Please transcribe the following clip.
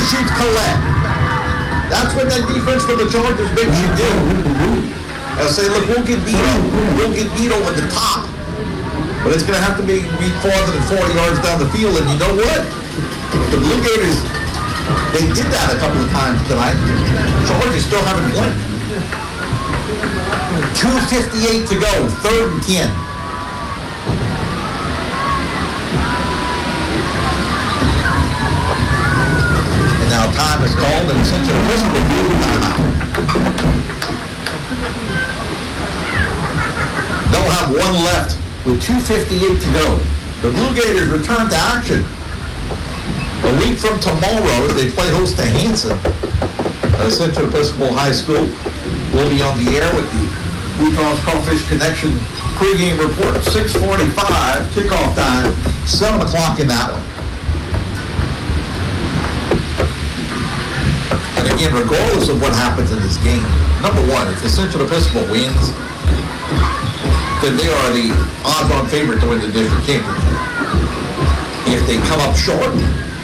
should collect. That's what that defense for the Chargers makes you do. They'll say, look, we'll get beat over the top. But it's going to have to be farther than 40 yards down the field. And you know what? The Blue Gators, they did that a couple of times tonight. Chargers still haven't won. 2:58 to go, 3rd and 10. And now time is called and Central Episcopal will timeout. They'll have one left with 2:58 to go. The Blue Gators return to action. A week from tomorrow, they play host to Hanson. Central Episcopal High School will be on the air with the Blue Cross Crawfish Connection pregame report. 6:45 kickoff time, 7 o'clock in that one. And again, regardless of what happens in this game, number one, if the Central Episcopal wins, then they are the odds-on favorite to win the district championship. If they come up short,